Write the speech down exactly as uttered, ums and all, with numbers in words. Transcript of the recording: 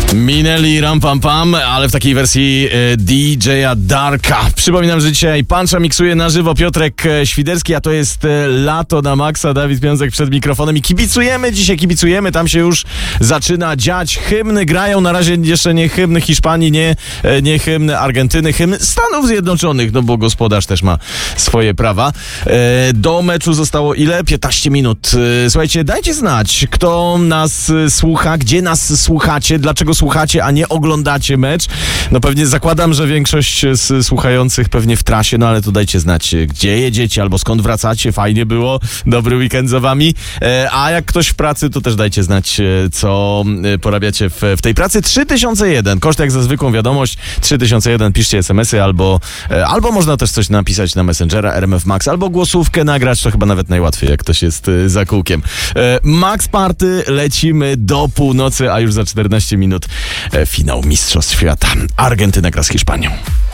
Minęli ram pam pam, ale w takiej wersji e, D J-a Darka. Przypominam, że dzisiaj Pancza miksuje na żywo Piotrek e, Świderski, a to jest e, Lato na maksa. Dawid Piątek przed mikrofonem i kibicujemy dzisiaj, kibicujemy. Tam się już zaczyna dziać. Hymny grają, na razie jeszcze nie hymny Hiszpanii, nie, e, nie hymny Argentyny, hymn Stanów Zjednoczonych, no bo gospodarz też ma swoje prawa. E, do meczu zostało ile? piętnaście minut. E, słuchajcie, dajcie znać, kto nas e, słucha, gdzie nas słuchacie, dlaczego słuchacie, a nie oglądacie mecz. No pewnie zakładam, że większość z słuchających pewnie w trasie, no ale to dajcie znać, gdzie jedziecie albo skąd wracacie. Fajnie było, dobry weekend za wami. E, a jak ktoś w pracy, to też dajcie znać, co porabiacie w, w tej pracy. trzy tysiące jeden, koszt jak za zwykłą wiadomość, trzy tysiące jeden, piszcie es em esy albo, e, albo można też coś napisać na Messengera, R M F Max, albo głosówkę nagrać, to chyba nawet najłatwiej, jak ktoś jest e, za kółkiem. E, Max Party, lecimy do północy, a już za czternaście minut e, finał Mistrzostw Świata. Argentyna gra z Hiszpanią.